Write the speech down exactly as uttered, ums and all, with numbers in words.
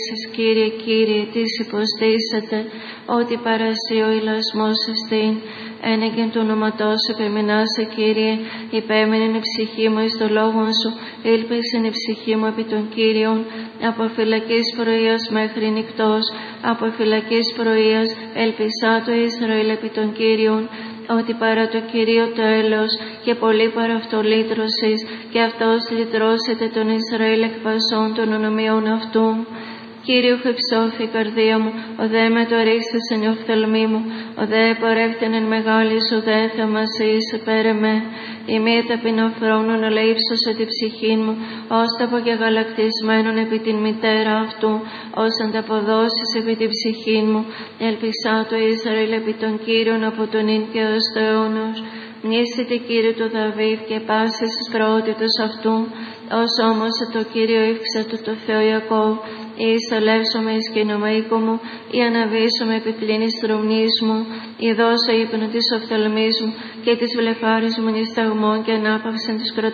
Κύριε, Κύριε, τις υποστήσατε, ότι παρασύ ο ηλασμός εστίν. Ένεκεν του ονοματός σου επεμεινάσε, Κύριε, υπέμενεν η ψυχή μου εις το λόγον σου, ήλπισεν η ψυχή μου επί των Κύριων, από φυλακής πρωίας μέχρι νυκτός, από φυλακής πρωίας ελπισά το Ισραήλ επί των Κύριων, ότι παρά το Κυρίο το έλεος και πολύ παρά αυτό λύτρωσης, και αυτός λυτρώσεται τον Ισραήλ εκ πασών των ονομιών αυτού. Κύριε, χεψώθη η καρδία μου, ο δε με το ρίστασεν η οφθαλμή μου, ο δε επορεύτην εν μεγάλης, ο δε θαυμασίης επέρε με. Η μία ταπεινοφρόνων αλλά ύψωσε τη ψυχή μου, ως τα απογαλακτισμένων επί την μητέρα αυτού, ως ανταποδόσεις επί την ψυχή μου. Ελπισά το Ισραήλ επί των Κύριων από τον ίν και ως το αιώνος. Μνήσετε, Κύριε, του Δαβίδ και πάσης της προότητος αυτού, ως όμως το Κύριο ύφξατο το Θεό Ιακώβ, ή εισελεύσομαι εις κοινωμα οίκο μου, ή αναβήσομαι επί πλήνης τρομνής μου, ή δώσω ύπνο της οφθαλμής μου, και της βλεφάρης μου νησταγμών και ανάπαυσαν της